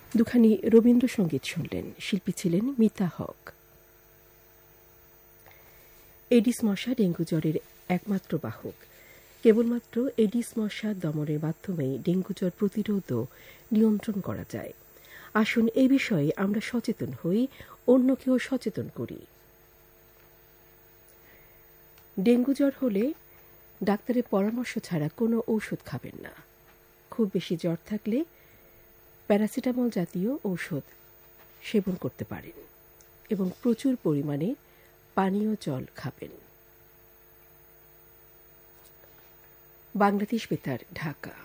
দুখানি রবীন্দ্রসঙ্গীত শুনলেন। শিল্পী ছিলেন মিতা হক। এডিস মশা ডেঙ্গু জ্বরের একমাত্র বাহক। কেবলমাত্র এডিস মশা দমনের মাধ্যমেই ডেঙ্গু জ্বর প্রতিরোধ ও নিয়ন্ত্রণ করা যায়। আসুন এই বিষয়ে আমরা সচেতন হই, অন্যকেও সচেতন করি। ডেঙ্গু জ্বর হলে ডাক্তারের পরামর্শ ছাড়া কোনো ঔষধ খাবেন না। খুব বেশি জ্বর থাকলে প্যারাসিটামল জাতীয় ঔষধ সেবন করতে পারেন এবং প্রচুর পরিমাণে পানীয় জল খাবেন। বাংলাদেশ বেতার, ঢাকা।